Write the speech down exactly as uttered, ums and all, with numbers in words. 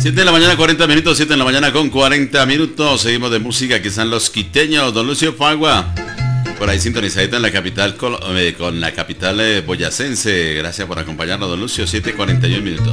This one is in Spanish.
siete de la mañana, cuarenta minutos, siete de la mañana con cuarenta minutos. Seguimos de música, que están los quiteños, don Lucio Fagua. Por ahí sintonizadita en la capital, con la capital boyacense. Gracias por acompañarnos, don Lucio, siete cuarenta y uno minutos.